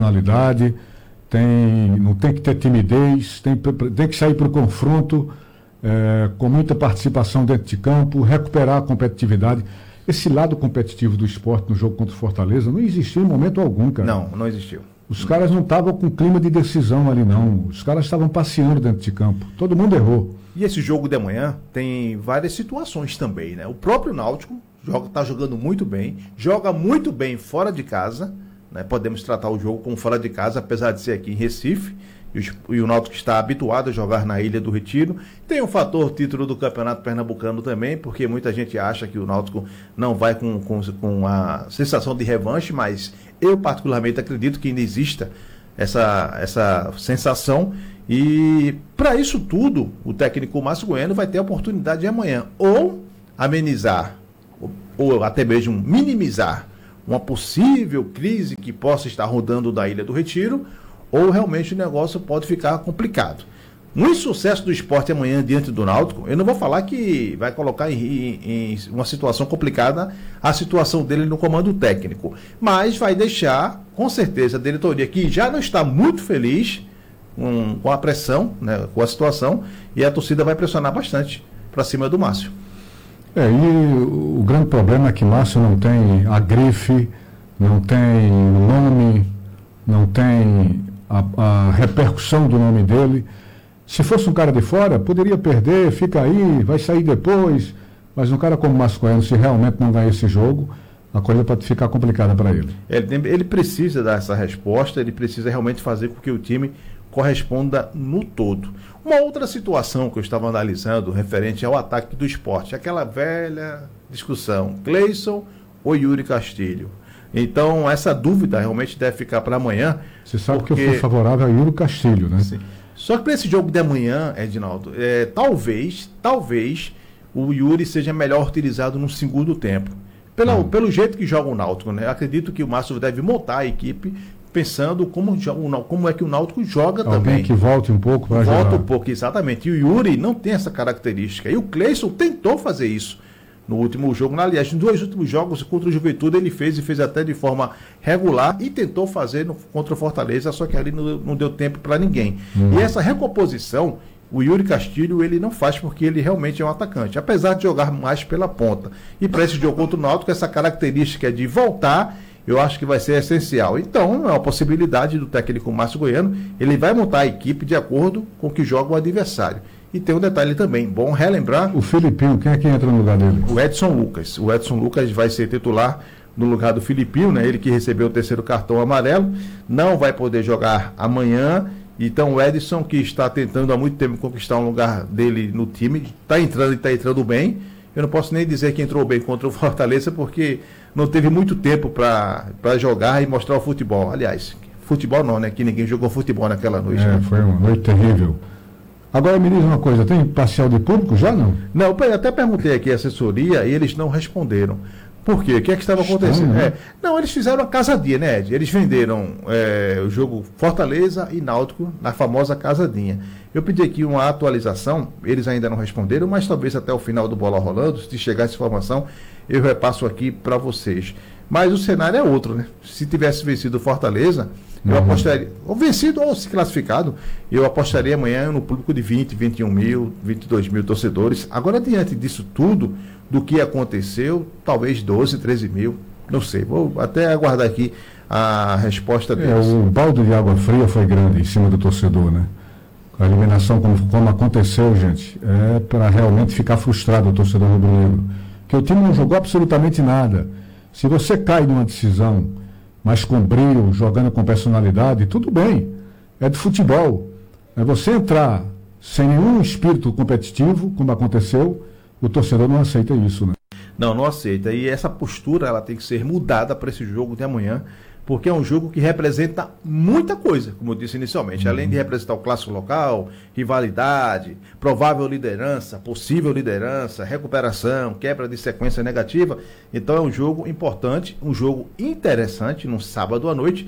personalidade, não tem que ter timidez, tem que sair para o confronto com muita participação dentro de campo, recuperar a competitividade. Esse lado competitivo do esporte no jogo contra o Fortaleza não existiu em momento algum, cara. Não existiu. Os caras não estavam com clima de decisão ali, não. Os caras estavam passeando dentro de campo. Todo mundo errou. E esse jogo de amanhã tem várias situações também, né? O próprio Náutico está jogando muito bem, joga muito bem fora de casa, né? Podemos tratar o jogo como fora de casa, apesar de ser aqui em Recife, e o Náutico está habituado a jogar na Ilha do Retiro. Tem um fator título do Campeonato Pernambucano também, porque muita gente acha que o Náutico não vai com a sensação de revanche, mas eu particularmente acredito que ainda exista essa sensação. E para isso tudo, o técnico Márcio Goiano vai ter a oportunidade de amanhã ou amenizar, ou até mesmo minimizar uma possível crise que possa estar rodando da Ilha do Retiro, ou realmente o negócio pode ficar complicado. Um insucesso do esporte amanhã diante do Náutico, eu não vou falar que vai colocar em uma situação complicada a situação dele no comando técnico, mas vai deixar, com certeza, a diretoria que já não está muito feliz com a pressão, né, com a situação, e a torcida vai pressionar bastante para cima do Márcio. E o grande problema é que Márcio não tem a grife, não tem nome, não tem a repercussão do nome dele. Se fosse um cara de fora, poderia perder, fica aí, vai sair depois, mas um cara como o Márcio Goiano, se realmente não ganhar esse jogo, a coisa pode ficar complicada para ele. Ele precisa dar essa resposta, ele precisa realmente fazer com que o time corresponda no todo. Uma outra situação que eu estava analisando referente ao ataque do esporte, aquela velha discussão, Cleison ou Yuri Castilho. Então, essa dúvida realmente deve ficar para amanhã. Você sabe que eu fui favorável a Yuri Castilho, né? Sim. Só que para esse jogo de amanhã, Edinaldo, talvez o Yuri seja melhor utilizado no segundo tempo. Pelo jeito que joga o Náutico, né? Acredito que o Márcio deve montar a equipe pensando como é que o Náutico joga também. Alguém que volte um pouco para jogar. Volta um pouco, exatamente. E o Yuri não tem essa característica. E o Cleison tentou fazer isso no último jogo. Aliás, nos 2 últimos jogos contra o Juventude ele fez até de forma regular e tentou fazer contra o Fortaleza, só que ali não deu tempo para ninguém. E essa recomposição, o Yuri Castilho, ele não faz porque ele realmente é um atacante, apesar de jogar mais pela ponta. E para esse jogo contra o Náutico, essa característica de voltar, eu acho que vai ser essencial. Então, é uma possibilidade do técnico Márcio Goiano, ele vai montar a equipe de acordo com o que joga o adversário. E tem um detalhe também, bom relembrar... O Filipinho, quem é que entra no lugar dele? O Edson Lucas. O Edson Lucas vai ser titular no lugar do Filipinho, né? Ele que recebeu o 3º cartão amarelo, não vai poder jogar amanhã. Então o Edson, que está tentando há muito tempo conquistar um lugar dele no time, está entrando e está entrando bem. Eu não posso nem dizer que entrou bem contra o Fortaleza, porque não teve muito tempo para jogar e mostrar o futebol. Aliás, futebol não, né? Que ninguém jogou futebol naquela noite. Né? Foi uma noite terrível. Agora me diz uma coisa, tem parcial de público já não? Não, eu até perguntei aqui à assessoria e eles não responderam. Por quê? O que é que estava acontecendo? Né? Não, eles fizeram a casadinha, né, Ed? Eles venderam o jogo Fortaleza e Náutico na famosa casadinha. Eu pedi aqui uma atualização, eles ainda não responderam, mas talvez até o final do Bola Rolando, se chegar essa informação, eu repasso aqui para vocês. Mas o cenário é outro, né? Se tivesse vencido o Fortaleza, eu apostaria, ou vencido ou se classificado, eu apostaria amanhã no público de 20, 21 mil, 22 mil torcedores. Agora, diante disso tudo, do que aconteceu, talvez 12, 13 mil, não sei. Vou até aguardar aqui a resposta deles. O balde de água fria foi grande em cima do torcedor, né? A eliminação como aconteceu, gente, é para realmente ficar frustrado o torcedor rubro-negro. Que o time não jogou absolutamente nada. Se você cai numa decisão, mas com brilho, jogando com personalidade, tudo bem. É de futebol. É você entrar sem nenhum espírito competitivo, como aconteceu, o torcedor não aceita isso, né? Não aceita. E essa postura ela tem que ser mudada para esse jogo de amanhã, porque é um jogo que representa muita coisa, como eu disse inicialmente. Além de representar o clássico local, rivalidade, provável liderança, possível liderança, recuperação, quebra de sequência negativa. Então é um jogo importante, um jogo interessante, num sábado à noite,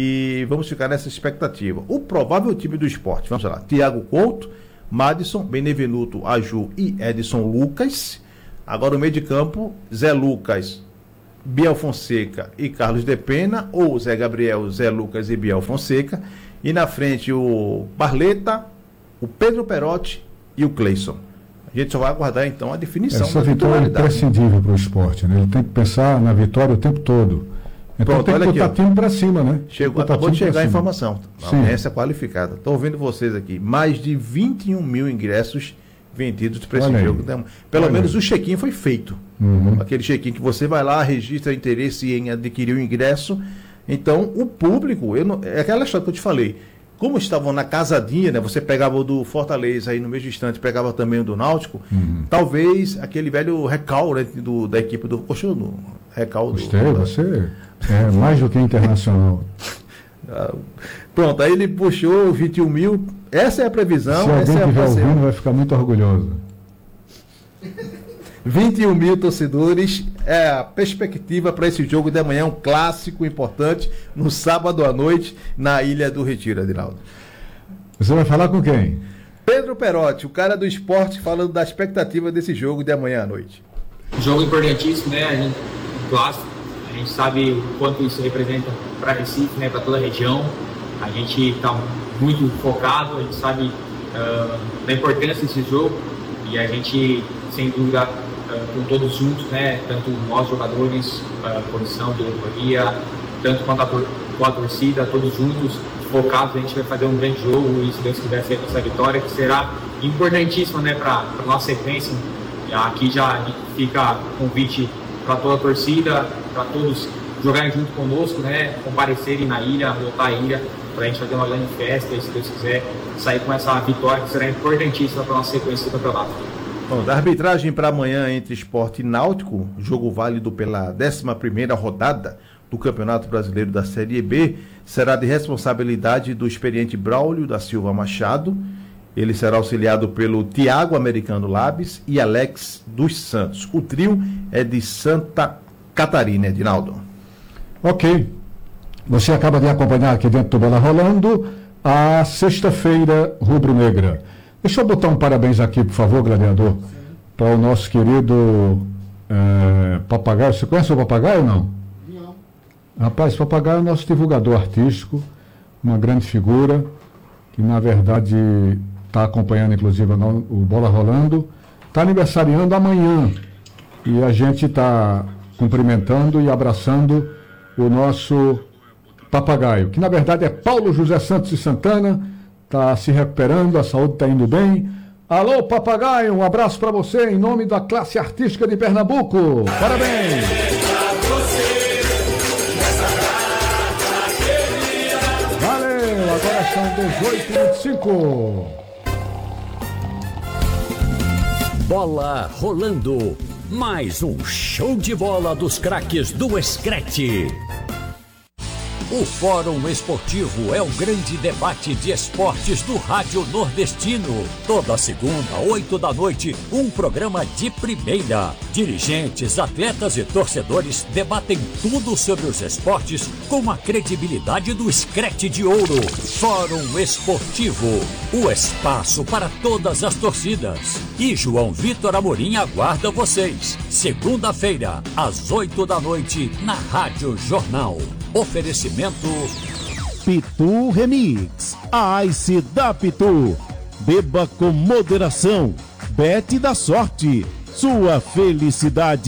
e vamos ficar nessa expectativa. O provável time do esporte, vamos lá, Thiago Couto, Madison, Benevenuto, Aju e Edson Lucas. Agora o meio de campo, Zé Lucas, Biel Fonseca e Carlos de Pena, ou Zé Gabriel, Zé Lucas e Biel Fonseca, e na frente o Barleta, o Pedro Perotti e o Cleison. A gente só vai aguardar então a definição. Essa vitória é imprescindível para o esporte, né? Ele tem que pensar na vitória o tempo todo. Então pronto, tem que botar time para cima, né? Acabou de chegar a informação. Audiência qualificada. Estou ouvindo vocês aqui. Mais de 21 mil ingressos vendidos para esse jogo. Pelo menos o check-in foi feito. Aquele check-in que você vai lá, registra interesse em adquirir o ingresso. Então, o público, é aquela história que eu te falei. Como estavam na casadinha, né? Você pegava o do Fortaleza aí no mesmo instante, pegava também o do Náutico. Talvez aquele velho recalque, né, da equipe do. Poxa, do recalque. Você é mais do que internacional. Pronto, aí ele puxou 21 mil. Essa é a previsão. Se alguém essa é a estiver ouvindo, vai ficar muito orgulhoso. 21 mil torcedores é a perspectiva para esse jogo de amanhã, um clássico importante, no sábado à noite, na Ilha do Retiro, Adinaldo. Você vai falar com quem? Pedro Perotti, o cara do esporte, falando da expectativa desse jogo de amanhã à noite. Jogo importantíssimo, né? Clássico. A gente sabe o quanto isso representa para Recife, né? Para toda a região. A gente está muito focado, a gente sabe da importância desse jogo e a gente, sem dúvida, com todos juntos, né? Tanto nós jogadores, comissão, diretoria, tanto quanto a torcida, todos juntos, focados, a gente vai fazer um grande jogo e, se Deus quiser, ser essa vitória, que será importantíssima, né? Para a nossa sequência. Aqui já fica convite para toda a torcida, para todos jogarem junto conosco, né? Comparecerem na ilha, lotar a ilha, para a gente fazer uma grande festa e, se Deus quiser, sair com essa vitória que será importantíssima para a nossa sequência do campeonato. Bom, da arbitragem para amanhã entre Sport e Náutico, jogo válido pela 11ª rodada do Campeonato Brasileiro da Série B, será de responsabilidade do experiente Braulio da Silva Machado. Ele será auxiliado pelo Thiago Americano Labes e Alex dos Santos. O trio é de Santa Catarina, Edinaldo. Ok. Você acaba de acompanhar aqui dentro do Bola Rolando a sexta-feira rubro-negra. Deixa eu botar um parabéns aqui, por favor, gladiador, para o nosso querido Papagaio. Você conhece o Papagaio ou não? Não. Rapaz, o Papagaio é o nosso divulgador artístico, uma grande figura, que na verdade está acompanhando, inclusive, o Bola Rolando. Está aniversariando amanhã. E a gente está cumprimentando e abraçando o nosso Papagaio, que na verdade é Paulo José Santos de Santana. Está se recuperando, a saúde está indo bem. Alô, Papagaio, um abraço para você em nome da classe artística de Pernambuco. Parabéns! Valeu, agora são 18h25. Bola rolando. Mais um show de bola dos craques do Screte. O Fórum Esportivo é o grande debate de esportes do Rádio Nordestino. Toda segunda, 20h, um programa de primeira. Dirigentes, atletas e torcedores debatem tudo sobre os esportes com a credibilidade do Screte de Ouro. Fórum Esportivo, o espaço para todas as torcidas. E João Vitor Amorim aguarda vocês. Segunda-feira, às 20h, na Rádio Jornal. Oferecimento Pitu Remix, a Ice da Pitu. Beba com moderação. Bete da sorte, sua felicidade.